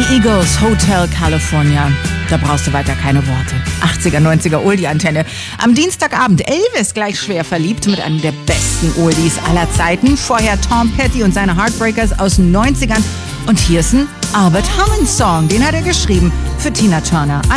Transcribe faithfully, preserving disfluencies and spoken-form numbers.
Die Eagles, Hotel California. Da brauchst du weiter keine Worte. achtziger, neunziger Oldie-Antenne. Am Dienstagabend Elvis gleich schwer verliebt mit einem der besten Oldies aller Zeiten. Vorher Tom Petty und seine Heartbreakers aus den neunzigern. Und hier ist ein Albert Hammond-Song. Den hat er geschrieben für Tina Turner.